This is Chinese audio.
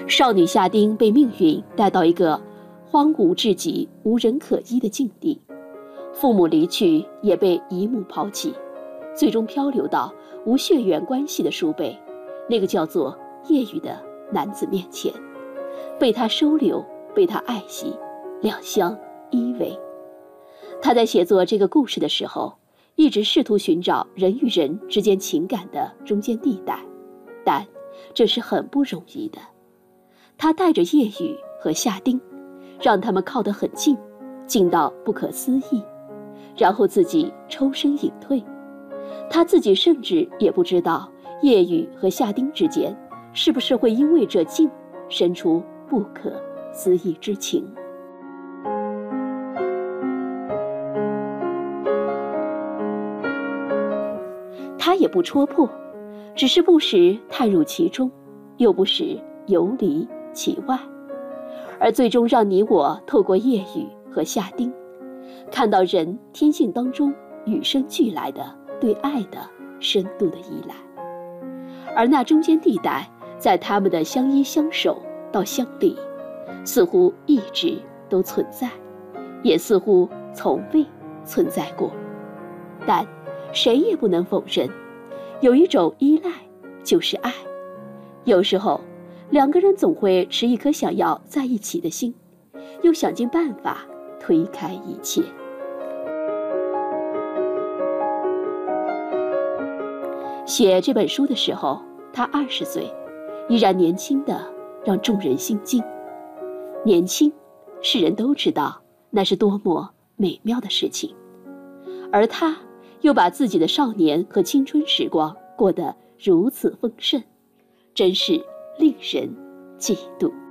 少女夏丁被命运带到一个荒芜至极、无人可依的境地，父母离去，也被姨母抛弃，最终漂流到无血缘关系的叔辈，那个叫做叶雨的男子面前，被他收留，被他爱惜，两相依偎。他在写作这个故事的时候，一直试图寻找人与人之间情感的中间地带，但这是很不容易的。他带着叶雨和夏丁，让他们靠得很近，近到不可思议，然后自己抽身隐退。他自己甚至也不知道叶雨和夏丁之间是不是会因为这近生出不可思议之情。他也不戳破，只是不时探入其中，又不时游离其外，而最终让你我透过叶雨和夏丁，看到人天性当中与生俱来的对爱的深度的依赖，而那中间地带，在他们的相依相守到相离，似乎一直都存在，也似乎从未存在过。但谁也不能否认，有一种依赖就是爱。有时候两个人总会持一颗想要在一起的心，又想尽办法推开一切。写这本书的时候，他20岁，依然年轻的让众人心惊。年轻，世人都知道那是多么美妙的事情，而他又把自己的少年和青春时光过得如此丰盛，真是令人嫉妒。